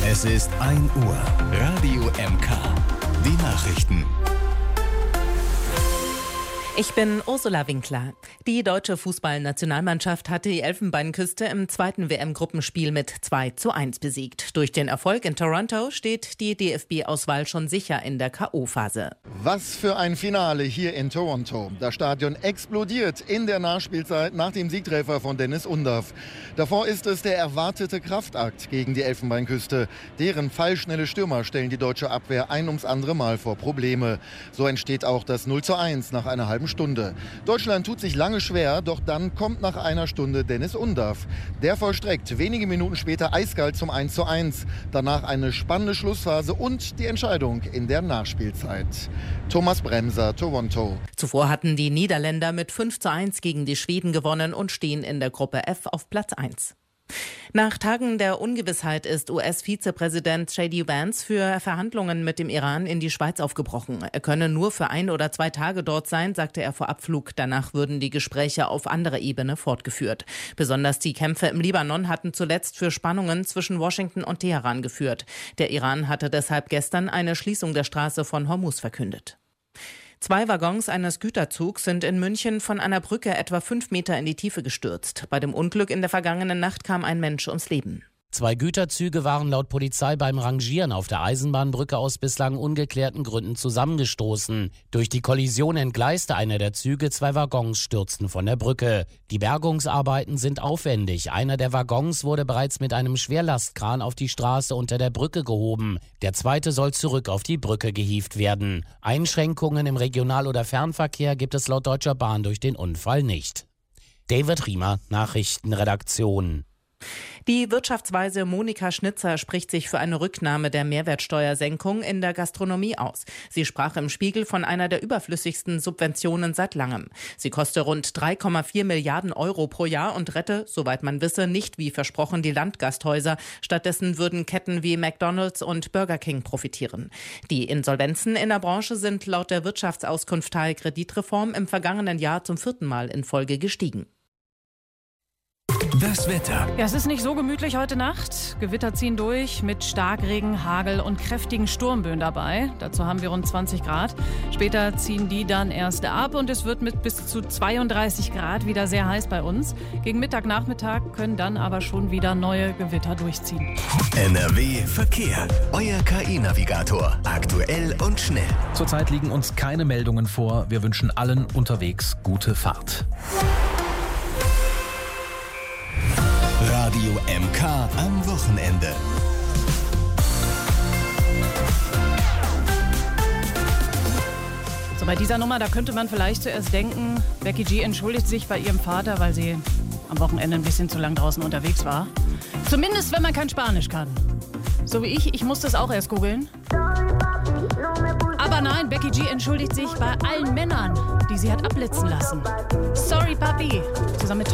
Es ist 1 Uhr. Radio MK. Die Nachrichten. Ich bin Ursula Winkler. Die deutsche Fußballnationalmannschaft hatte die Elfenbeinküste im zweiten WM-Gruppenspiel mit 2:1 besiegt. Durch den Erfolg in Toronto steht die DFB-Auswahl schon sicher in der K.O.-Phase. Was für ein Finale hier in Toronto. Das Stadion explodiert in der Nachspielzeit nach dem Siegtreffer von Dennis Undaff. Davor ist es der erwartete Kraftakt gegen die Elfenbeinküste. Deren pfeilschnelle Stürmer stellen die deutsche Abwehr ein ums andere Mal vor Probleme. So entsteht auch das 0:1 nach einer halben Stunde. Deutschland tut sich lange schwer, doch dann kommt nach einer Stunde Dennis Undaff. Der vollstreckt wenige Minuten später eiskalt zum 1:1. Danach eine spannende Schlussphase und die Entscheidung in der Nachspielzeit. Thomas Bremser, Toronto. Zuvor hatten die Niederländer mit 5:1 gegen die Schweden gewonnen und stehen in der Gruppe F auf Platz 1. Nach Tagen der Ungewissheit ist US-Vizepräsident J.D. Vance für Verhandlungen mit dem Iran in die Schweiz aufgebrochen. Er könne nur für 1 oder 2 Tage dort sein, sagte er vor Abflug. Danach würden die Gespräche auf anderer Ebene fortgeführt. Besonders die Kämpfe im Libanon hatten zuletzt für Spannungen zwischen Washington und Teheran geführt. Der Iran hatte deshalb gestern eine Schließung der Straße von Hormuz verkündet. 2 Waggons eines Güterzugs sind in München von einer Brücke etwa 5 Meter in die Tiefe gestürzt. Bei dem Unglück in der vergangenen Nacht kam ein Mensch ums Leben. 2 Güterzüge waren laut Polizei beim Rangieren auf der Eisenbahnbrücke aus bislang ungeklärten Gründen zusammengestoßen. Durch die Kollision entgleiste einer der Züge, 2 Waggons stürzten von der Brücke. Die Bergungsarbeiten sind aufwendig. Einer der Waggons wurde bereits mit einem Schwerlastkran auf die Straße unter der Brücke gehoben. Der zweite soll zurück auf die Brücke gehievt werden. Einschränkungen im Regional- oder Fernverkehr gibt es laut Deutscher Bahn durch den Unfall nicht. David Riemer, Nachrichtenredaktion. Die Wirtschaftsweise Monika Schnitzer spricht sich für eine Rücknahme der Mehrwertsteuersenkung in der Gastronomie aus. Sie sprach im Spiegel von einer der überflüssigsten Subventionen seit langem. Sie koste rund 3,4 Milliarden Euro pro Jahr und rette, soweit man wisse, nicht wie versprochen die Landgasthäuser. Stattdessen würden Ketten wie McDonald's und Burger King profitieren. Die Insolvenzen in der Branche sind laut der Wirtschaftsauskunft Teil Kreditreform im vergangenen Jahr zum 4. Mal in Folge gestiegen. Das Wetter. Ja, es ist nicht so gemütlich heute Nacht. Gewitter ziehen durch mit Starkregen, Hagel und kräftigen Sturmböen dabei. Dazu haben wir rund 20 Grad. Später ziehen die dann erst ab und es wird mit bis zu 32 Grad wieder sehr heiß bei uns. Gegen Mittag, Nachmittag können dann aber schon wieder neue Gewitter durchziehen. NRW Verkehr. Euer KI-Navigator. Aktuell und schnell. Zurzeit liegen uns keine Meldungen vor. Wir wünschen allen unterwegs gute Fahrt. Radio MK am Wochenende. So, bei dieser Nummer, da könnte man vielleicht zuerst denken, Becky G entschuldigt sich bei ihrem Vater, weil sie am Wochenende ein bisschen zu lang draußen unterwegs war. Zumindest, wenn man kein Spanisch kann. So wie ich musste es auch erst googeln. Aber nein, Becky G entschuldigt sich bei allen Männern, die sie hat abblitzen lassen. Sorry, Papi. Zusammen mit